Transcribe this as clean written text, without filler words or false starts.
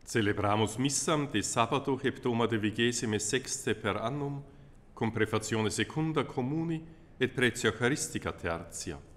Celebramus missam de sabato heptoma de 26 per annum, cum prefazione secunda communi et pretio Eucharistica tertia.